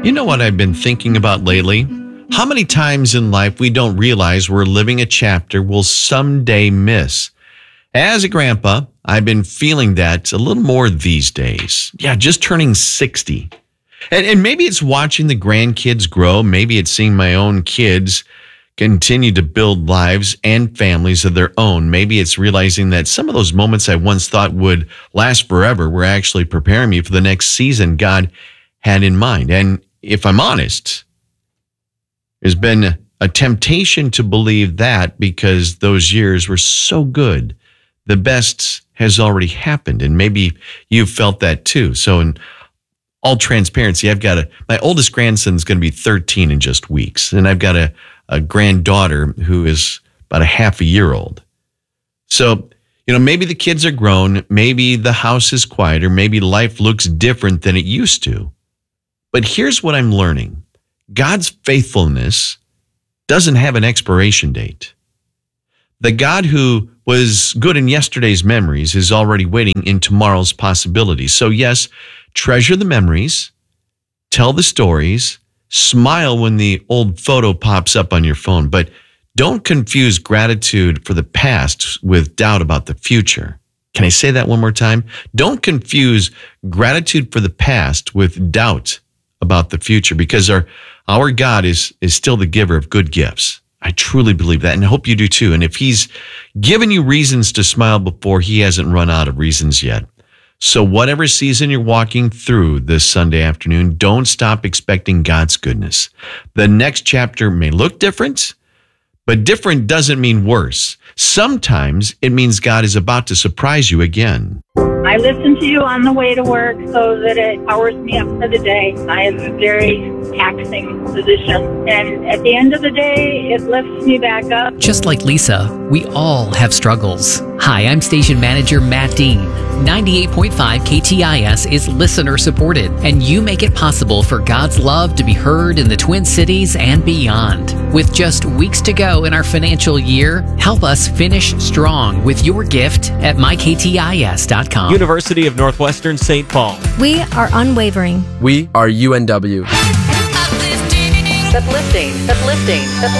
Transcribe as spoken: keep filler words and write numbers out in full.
You know what I've been thinking about lately? How many times in life we don't realize we're living a chapter we'll someday miss. As a grandpa, I've been feeling that a little more these days. Yeah, just turning sixty. And, and maybe it's watching the grandkids grow. Maybe it's seeing my own kids continue to build lives and families of their own. Maybe it's realizing that some of those moments I once thought would last forever were actually preparing me for the next season God had in mind. And if I'm honest, there's been a temptation to believe that because those years were so good. The best has already happened, and maybe you've felt that too. So in all transparency, I've got a, my oldest grandson's going to be thirteen in just weeks, and I've got a, a granddaughter who is about a half a year old. So, you know, maybe the kids are grown, maybe the house is quieter, maybe life looks different than it used to. But here's what I'm learning. God's faithfulness doesn't have an expiration date. The God who was good in yesterday's memories is already waiting in tomorrow's possibilities. So yes, treasure the memories, tell the stories, smile when the old photo pops up on your phone, but don't confuse gratitude for the past with doubt about the future. Can I say that one more time? Don't confuse gratitude for the past with doubt about the future, because our our God is is still the giver of good gifts. I truly believe that, and I hope you do too. And if he's given you reasons to smile before, he hasn't run out of reasons yet. So whatever season you're walking through this Sunday afternoon, don't stop expecting God's goodness. The next chapter may look different, but different doesn't mean worse. Sometimes it means God is about to surprise you again. I listen to you on the way to work so that it powers me up for the day. I have a very taxing position, and at the end of the day, it lifts me back up. Just like Lisa, we all have struggles. Hi, I'm station manager Matt Dean. ninety-eight point five K T I S is listener supported, and you make it possible for God's love to be heard in the Twin Cities and beyond. With just weeks to go in our financial year, help us finish strong with your gift at my k t i s dot com. University of Northwestern Saint Paul. We are unwavering. We are U N W. Uplifting, uplifting, uplifting, uplifting.